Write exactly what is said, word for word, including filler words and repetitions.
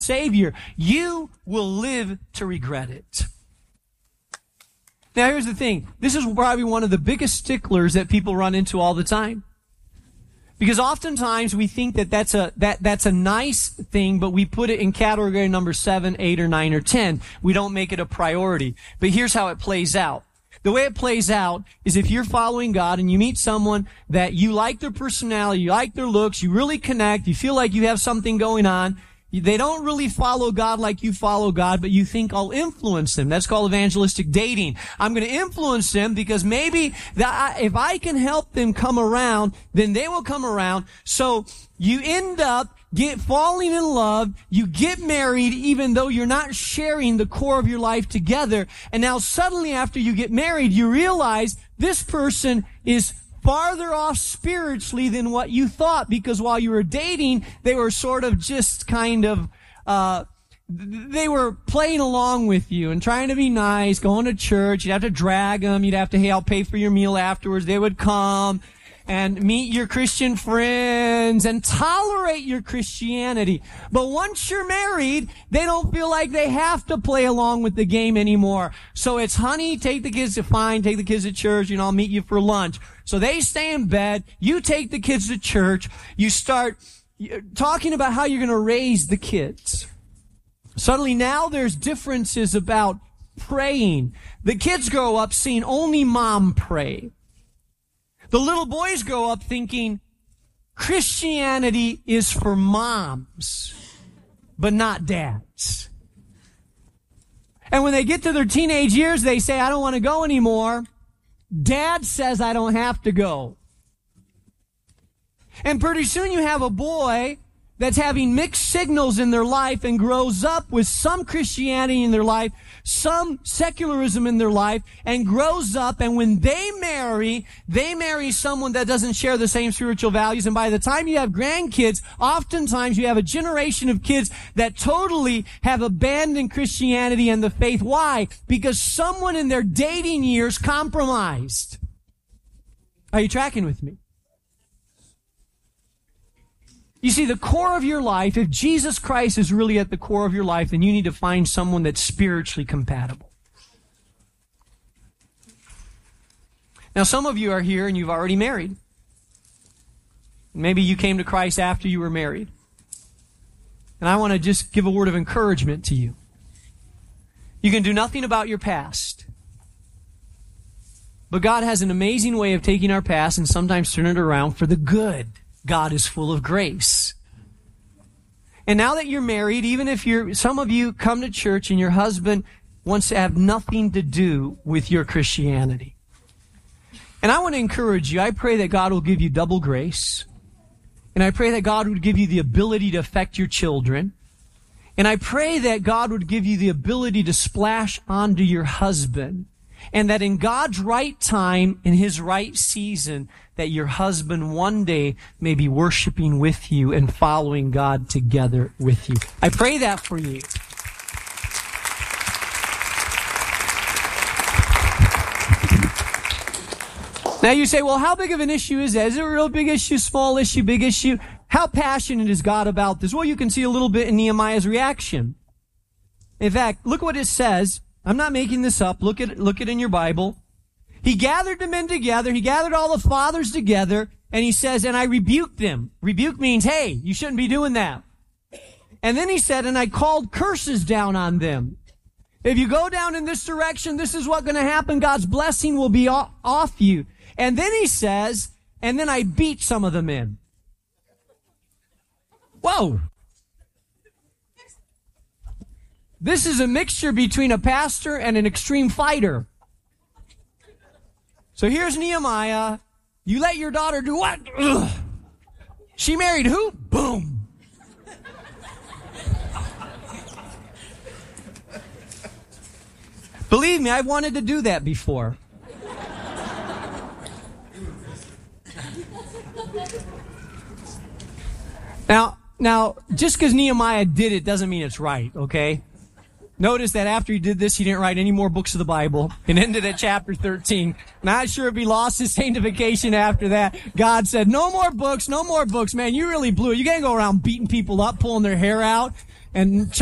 Savior, you will live to regret it. Now, here's the thing. This is probably one of the biggest sticklers that people run into all the time. Because oftentimes we think that that's a, that, that's a nice thing, but we put it in category number seven, eight, or nine, or ten. We don't make it a priority. But here's how it plays out. The way it plays out is if you're following God and you meet someone that you like their personality, you like their looks, you really connect, you feel like you have something going on, they don't really follow God like you follow God, but you think I'll influence them. That's called evangelistic dating. I'm going to influence them because maybe that I, if I can help them come around, then they will come around. So you end up get falling in love. You get married even though you're not sharing the core of your life together. And now suddenly after you get married, you realize this person is farther off spiritually than what you thought, because while you were dating, they were sort of just kind of, uh, they were playing along with you and trying to be nice, going to church. You'd have to drag them. You'd have to, hey, I'll pay for your meal afterwards. They would come and meet your Christian friends and tolerate your Christianity. But once you're married, they don't feel like they have to play along with the game anymore. So it's, honey, take the kids to fine, take the kids to church, you know, I'll meet you for lunch. So they stay in bed, you take the kids to church, you start talking about how you're going to raise the kids. Suddenly now there's differences about praying. The kids grow up seeing only mom pray. The little boys grow up thinking Christianity is for moms, but not dads. And when they get to their teenage years, they say, I don't want to go anymore. Dad says I don't have to go. And pretty soon you have a boy that's having mixed signals in their life and grows up with some Christianity in their life, some secularism in their life, and grows up, and when they marry, they marry someone that doesn't share the same spiritual values, and by the time you have grandkids, oftentimes you have a generation of kids that totally have abandoned Christianity and the faith. Why? Because someone in their dating years compromised. Are you tracking with me? You see, the core of your life, if Jesus Christ is really at the core of your life, then you need to find someone that's spiritually compatible. Now, some of you are here and you've already married. Maybe you came to Christ after you were married. And I want to just give a word of encouragement to you. You can do nothing about your past. But God has an amazing way of taking our past and sometimes turning it around for the good. God is full of grace. And now that you're married, even if you're, some of you come to church and your husband wants to have nothing to do with your Christianity. And I want to encourage you, I pray that God will give you double grace. And I pray that God would give you the ability to affect your children. And I pray that God would give you the ability to splash onto your husband. And that in God's right time, in His right season, that your husband one day may be worshiping with you and following God together with you. I pray that for you. Now you say, well, how big of an issue is that? Is it a real big issue, small issue, big issue? How passionate is God about this? Well, you can see a little bit in Nehemiah's reaction. In fact, look what it says. I'm not making this up. Look at, look at it in your Bible. He gathered the men together. He gathered all the fathers together. And he says, and I rebuked them. Rebuke means, hey, you shouldn't be doing that. And then he said, and I called curses down on them. If you go down in this direction, this is what's going to happen. God's blessing will be off you. And then he says, and then I beat some of the men. Whoa. This is a mixture between a pastor and an extreme fighter. So here's Nehemiah. You let your daughter do what? Ugh. She married who? Boom. Believe me, I've wanted to do that before. Now, now, just because Nehemiah did it doesn't mean it's right, okay? Notice that after he did this, he didn't write any more books of the Bible. It ended at chapter thirteen. Not sure if he lost his sanctification after that. God said, no more books, no more books, man. You really blew it. You can't go around beating people up, pulling their hair out. And